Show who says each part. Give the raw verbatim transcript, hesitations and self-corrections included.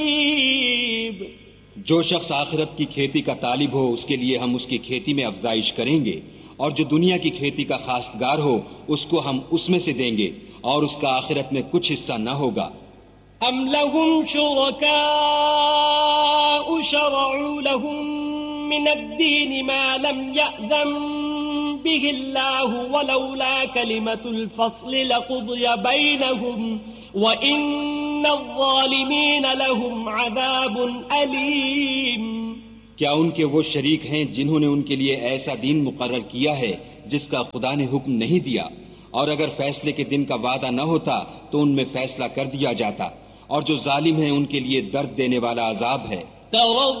Speaker 1: जो शख्स आखिरत की खेती का तालिब हो उसके लिए हम उसकी खेती में अफजाइश करेंगे, और जो दुनिया की खेती का खासगार हो उसको हम उसमें से देंगे और उसका आखिरत में कुछ हिस्सा न होगा।
Speaker 2: अम लहुम शुरकाउ शरअू लहुम मिनद्दीन मा लम यअज़न बिहिल्लाहु वलौला कलिमतुल फ़स्ल लक़ुदिय बैनहुम व इन्नज़्ज़ालिमीन लहुम अज़ाबुन अलीम।
Speaker 1: क्या उनके वो शरीक हैं जिन्होंने उनके लिए ऐसा दीन मुकर्रर किया है जिसका खुदा ने हुक्म नहीं दिया, और अगर फैसले के दिन का वादा न होता तो उनमें फैसला कर दिया जाता, और जो जालिम हैं उनके लिए दर्द देने वाला अजाब है।